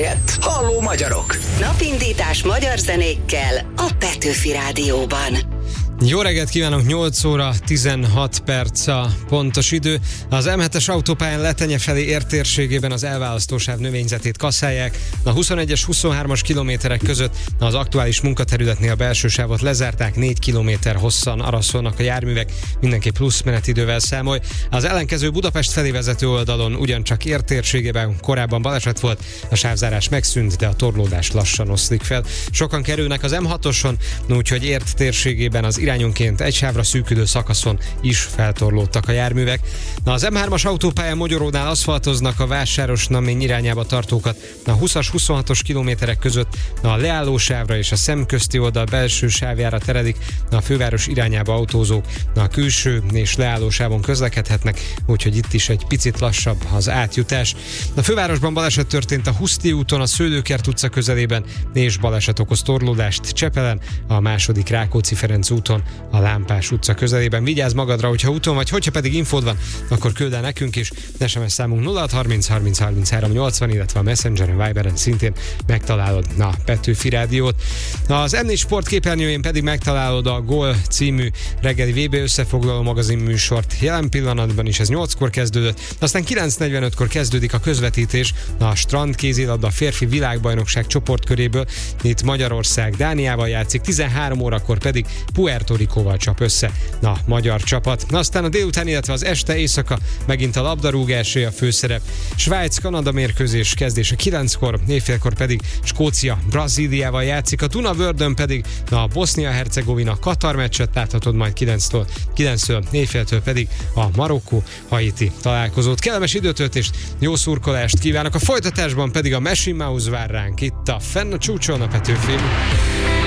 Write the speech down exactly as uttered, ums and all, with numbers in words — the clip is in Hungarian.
helyett halló magyarok. Napindítás magyar zenékkel a Petőfi Rádióban. Jó reggelt kívánok, nyolc óra tizenhat perc a pontos idő. Az em hetes autópályán Letenye felé értérségében az elválasztósáv növényzetét kasszálják. A huszonegyes, huszonhármas kilométerek között az aktuális munkaterületnél a belső sávot lezárták, négy kilométer hosszan araszolnak a járművek, mindenki plusz menetidővel számolj. Az ellenkező Budapest felé vezető oldalon ugyancsak értérségében korábban baleset volt, a sávzárás megszűnt, de a torlódás lassan oszlik fel. Sokan kerülnek az em hatoson, úgyhogy ért térségében az irányonként egy sávra szűkülő szakaszon is feltorlódtak a járművek. Na, az em hármas autópályán Mogyorónál aszfaltoznak a Vásáros-Namény irányába tartókat. A huszas, huszonhatos kilométerek között a leálló sávra és a szemközti oldal belső sávjára terelik. A főváros irányába autózók a külső és leálló sávon közlekedhetnek, úgyhogy itt is egy picit lassabb az átjutás. A fővárosban baleset történt a Huszti úton, a Szőlőkert utca közelében, és baleset okoz torlódást Csepelen, a második Rákóczi-Ferenc úton, a Lámpás utca közelében. Vigyázz magadra, hogyha úton vagy, hogyha pedig infód van, akkor küld el nekünk is. es em es számunk nulla hat harminc harminc harminchárom nyolcvan, illetve a Messengeren, Viberen szintén megtalálod a Petőfi Rádiót. Az em négy Sport képernyőjén pedig megtalálod a Gól című reggeli vé bé összefoglaló magazin műsort. Jelen pillanatban is ez nyolckor kezdődött, aztán kilenc negyvenötkor kezdődik a közvetítés a strand kézilabda férfi világbajnokság csoportköréből. Itt Magyarország Dániával játszik, tizenhárom órakor pedig Puerto Ricóval csap össze a magyar csapat. Aztán a délután, illetve az este éjszaka megint a labdarúgásé a főszerep. Svájc-Kanada mérkőzés kezdése kilenckor, éjfélkor pedig Skócia Brazíliával játszik. A Dunavördön pedig a Bosznia-Hercegovina Katar meccset láthatod majd kilenctől, kilenctől éjféltől pedig a Marokkó-Haiti találkozót. Kellemes időtöltést, jó szurkolást kívánok, a folytatásban pedig a Machine Mouse vár ránk itt a Fenn a csúcson a Petőfin.